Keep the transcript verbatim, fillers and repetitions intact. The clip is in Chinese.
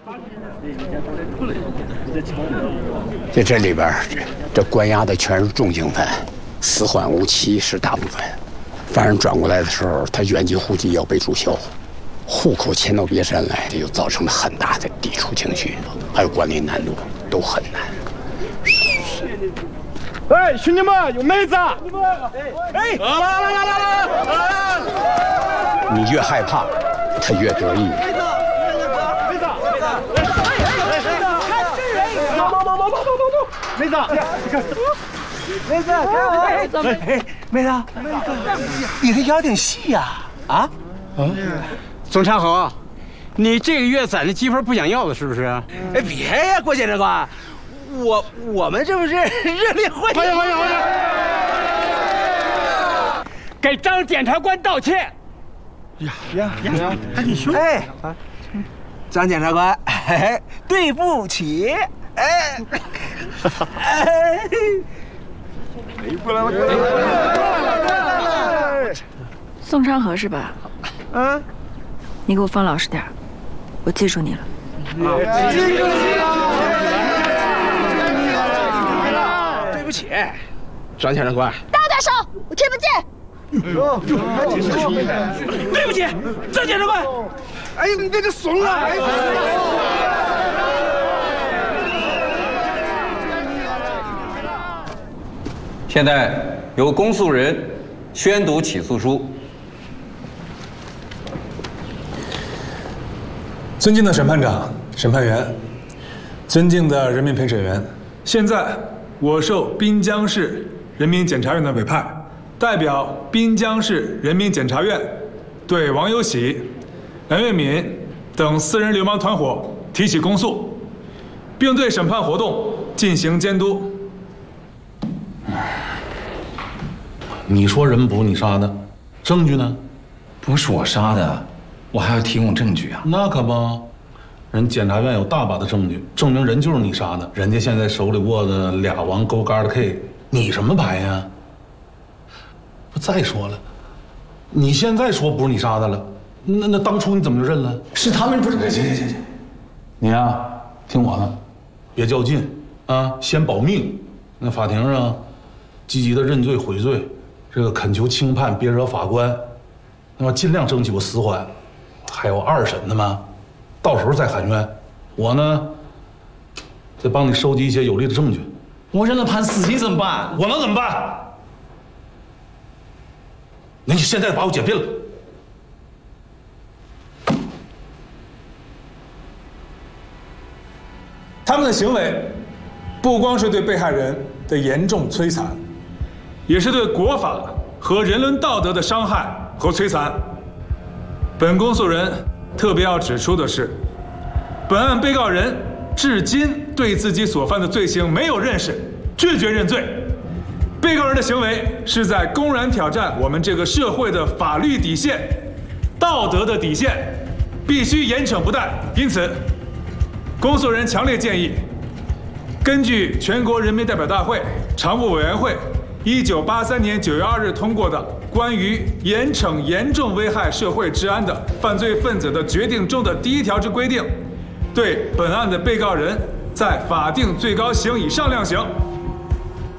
在这里边，这这关押的全是重刑犯，死缓无期是大部分。犯人转过来的时候，他原籍户籍要被注销，户口迁到别山来，这就造成了很大的抵触情绪，还有管理难度，都很难。 哎，兄弟们，有妹子！哎，来来来来来！ 你越害怕，他越得意。 妹子，妹子，妹子，看这人！走走走走走走走！妹子，妹子，看我！哎，妹子，妹子，你这演挺戏呀？啊？ 啊？宋长侯，你这个月攒的积分不想要了是不是？ 哎，别呀，郭检察官。我我们这不是热烈欢迎欢迎欢迎！ 给张检察官道歉！ 呀呀呀！赶紧说！哎，张检察官，哎，对不起！哎，哎，过来，过来！ 宋昌河是吧？ 嗯， 你给我放老实点，我记住你了。 记住你了。对不起，张检察官， 大点声，我听不见。 对不起，张检察官。哎呀，你这个怂啊！ 现在由公诉人宣读起诉书。 尊敬的审判长、审判员，尊敬的人民陪审员，现在我受滨江市人民检察院的委派，代表滨江市人民检察院对王有喜、梁月敏等四人流氓团伙提起公诉，并对审判活动进行监督。 你说人不是你杀的，证据呢？ 不是我杀的，我还要提供证据啊！ 那可不，人检察院有大把的证据，证明人就是你杀的。人家现在手里握的俩王勾杆的 K， 你什么牌呀？不，再说了，你现在说不是你杀的了，那那当初你怎么就认了？ 是他们不是？行行行行， 你呀，听我的，别较劲啊，先保命。那法庭上积极的认罪悔罪，这个恳求轻判，别惹法官，那么尽量争取个死缓。还有二审的吗？到时候再喊冤。我呢，再帮你收集一些有力的证据。 我让他判死刑怎么办？ 我能怎么办？那你现在把我解聘了。 他们的行为，不光是对被害人的严重摧残，也是对国法和人伦道德的伤害和摧残。本公诉人特别要指出的是，本案被告人至今对自己所犯的罪行没有认识，拒绝认罪。被告人的行为是在公然挑战我们这个社会的法律底线、道德的底线，必须严惩不贷。因此，公诉人强烈建议，根据全国人民代表大会常务委员会一九八三年九月二日通过的关于严惩严重危害社会治安的犯罪分子的决定中的第一条之规定，对本案的被告人在法定最高刑以上量刑